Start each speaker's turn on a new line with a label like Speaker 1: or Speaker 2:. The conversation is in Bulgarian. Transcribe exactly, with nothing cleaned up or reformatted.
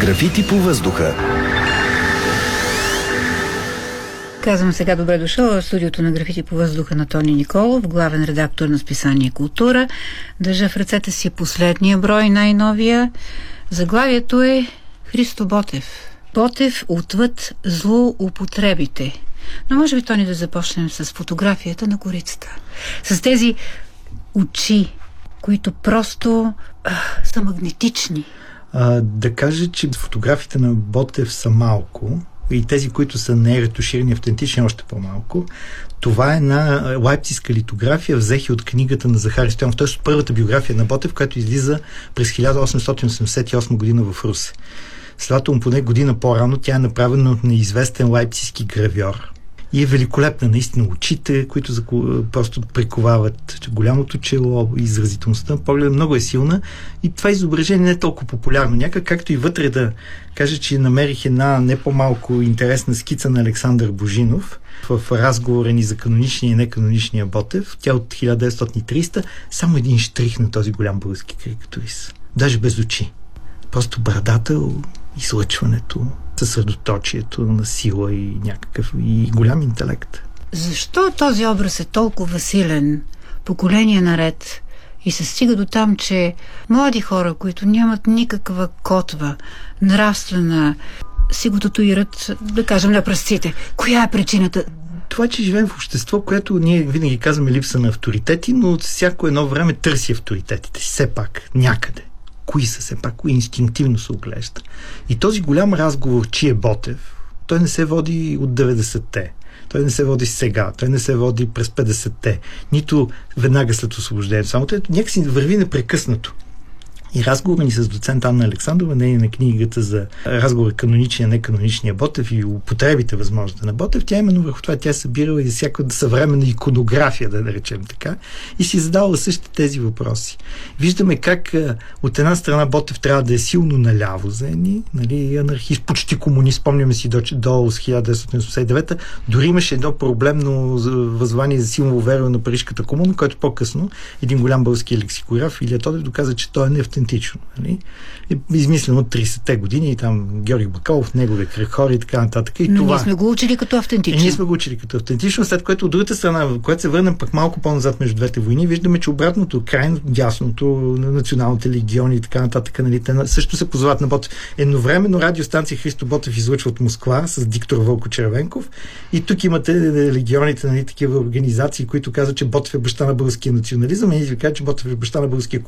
Speaker 1: Графити по въздуха.
Speaker 2: Казвам сега добре дошъл в студиото на Графити по въздуха на Тони Николов, главен редактор на списание Култура. Държа в ръцете си последния брой, най-новия. Заглавието е Христо Ботев. Ботев отвъд злоупотребите. Но може би, Тони, да започнем с фотографията на корицата. С тези очи, които просто а, са магнетични.
Speaker 3: А, да кажа, че фотографиите на Ботев са малко и тези, които са неретуширани, автентични, още по-малко. Това е една лайпцигска литография, взехи от книгата на Захари Стоянов, т.е. първата биография на Ботев, която излиза през хиляда осемстотин осемдесет и осма година в Русе. Следователно, поне година по-рано, тя е направена от неизвестен лайпцигски гравьор. И е великолепна, наистина, очите, които просто приковават голямото чело, изразителността на погледа, много е силна. И това изображение не е толкова популярно. Някак, както и вътре да кажа, че намерих една не по-малко интересна скица на Александър Божинов в разговора ни за каноничния и неканоничния Ботев. Тя от хиляда деветстотин и тридесета, само един штрих на този голям български карикатурист. Даже без очи. Просто брадата, излъчването, съсредоточието на сила и някакъв и голям интелект.
Speaker 2: Защо този образ е толкова силен, поколение наред, и се стига до там, че млади хора, които нямат никаква котва, нравствена, си го татуират, да кажем, на пръстците? Коя е причината?
Speaker 3: Това, че живеем в общество, което ние винаги казваме липса на авторитети, но от всяко едно време търси авторитетите си, все пак, някъде. Кои са се пак, кои инстинктивно се оглежда. И този голям разговор, чи е Ботев, той не се води от деветдесетте. Той не се води сега. Той не се води през петдесетте. Нито веднага след освобождението. Само той някакси върви непрекъснато. И разговора ни с доцент Анна Александрова, не на книгата за разговор каноничния, неканоничния Ботев и употребите възможности на Ботев, тя именно върху това, тя е събирала и за всяка съвременна иконография, да наречем така, и си задала същите тези въпроси. Виждаме как от една страна Ботев трябва да е силно наляво за едни, нали, анархист, почти комунист, спомняме си до, до хиляда деветстотин осемдесет и девета, дори имаше едно проблемно възвание за силно уверено на Парижката комуна, който по-късно един голям български лексикограф Илия Тодев доказа, че той е не автентично. Нали? Измислено от тридесетте години и там Георги Бакалов, неговия кръг хора и така нататък. И
Speaker 2: Но
Speaker 3: това...
Speaker 2: ние сме го учили като автентично.
Speaker 3: И ние сме го учили като автентично, след което от другата страна, в която се върнем пък малко по-назад между двете войни, виждаме, че обратното, крайно дясното, националните легиони и така нататък, нали, те също се позоват на Ботев. Едновременно радиостанция Христо Ботев излъчва от Москва с диктор Вълко Червенков и тук имате легионите, нали, такива организации, които казват, че Ботев е баща на българския национализъм и ние ви кажат, че Ботев е баща на българския